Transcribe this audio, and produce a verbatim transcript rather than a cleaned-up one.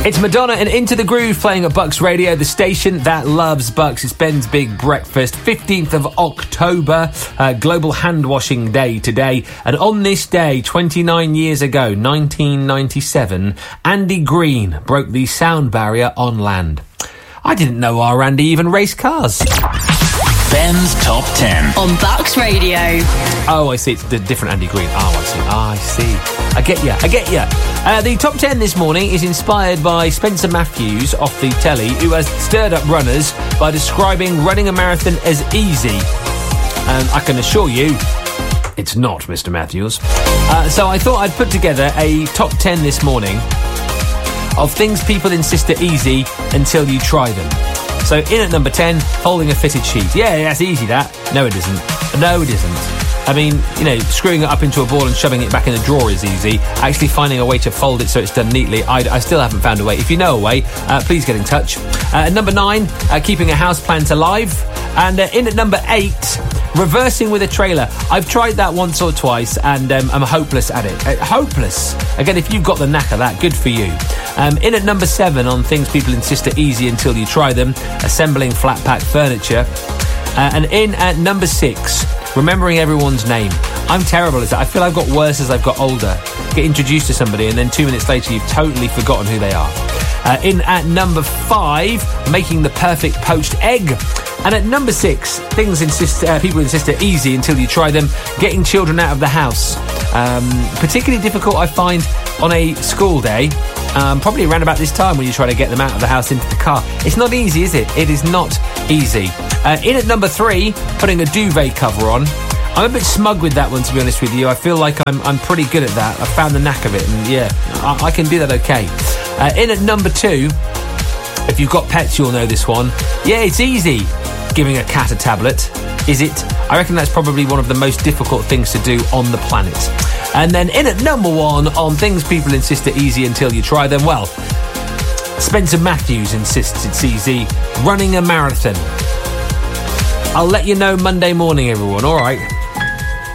It's Madonna and Into the Groove playing at Bucks Radio, the station that loves Bucks. It's Ben's Big Breakfast, fifteenth of October, uh, Global Hand Washing Day today. And on this day, twenty-nine years ago, nineteen ninety-seven, Andy Green broke the sound barrier on land. I didn't know our Andy even raced cars. Ben's Top ten. On Bucks Radio. Oh, I see. It's the different Andy Green. Oh, I see. Ah, I see. I get ya. I get ya. Uh, the Top ten this morning is inspired by Spencer Matthews off the telly, who has stirred up runners by describing running a marathon as easy. And I can assure you, it's not, Mister Matthews. Uh, so I thought I'd put together a Top ten this morning of things people insist are easy until you try them. So in at number ten, folding a fitted sheet. Yeah, that's easy, that. No, it isn't. No, it isn't. I mean, you know, screwing it up into a ball and shoving it back in the drawer is easy. Actually finding a way to fold it so it's done neatly, I, I still haven't found a way. If you know a way, uh, please get in touch. Uh, at number nine, uh, keeping a houseplant alive. And uh, in at number eight, reversing with a trailer. I've tried that once or twice and um, I'm hopeless at it. Uh, hopeless. Again, if you've got the knack of that, good for you. Um, in at number seven, on things people insist are easy until you try them, assembling flat pack furniture. Uh, and in at number six, remembering everyone's name. I'm terrible at that. I feel I've got worse as I've got older. Get introduced to somebody and then two minutes later you've totally forgotten who they are. Uh, in at number five, making the perfect poached egg. And at number six, things insist uh, people insist are easy until you try them, getting children out of the house. Um, particularly difficult, I find, on a school day. Um, probably around about this time when you try to get them out of the house into the car. It's not easy, is it? It is not easy. Uh, in at number three, putting a duvet cover on. I'm a bit smug with that one, to be honest with you. I feel like I'm I'm pretty good at that. I found the knack of it, and yeah, I, I can do that okay. Uh, in at number two, if you've got pets, you'll know this one. Yeah, it's easy giving a cat a tablet. Is it? I reckon that's probably one of the most difficult things to do on the planet. And then in at number one, on things people insist are easy until you try them, well, Spencer Matthews insists it's easy, running a marathon. I'll let you know Monday morning, everyone, all right?